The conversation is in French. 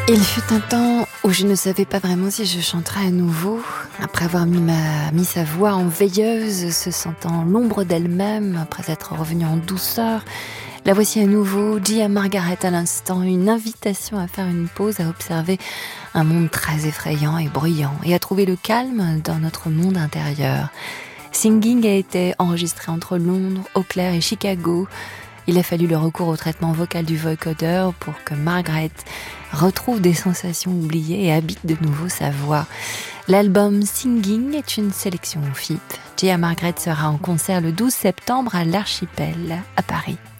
Il fut un temps où je ne savais pas vraiment si je chanterais à nouveau, après avoir mis sa voix en veilleuse, se sentant l'ombre d'elle-même, après être revenue en douceur. La voici à nouveau, Gia Margaret à l'instant, une invitation à faire une pause, à observer un monde très effrayant et bruyant, et à trouver le calme dans notre monde intérieur. Singing a été enregistré entre Londres, Eau Claire et Chicago. Il a fallu le recours au traitement vocal du vocodeur pour que Margaret retrouve des sensations oubliées et habite de nouveau sa voix. L'album Singing est une sélection FIP. Gia Margaret sera en concert le 12 septembre à l'Archipel, à Paris.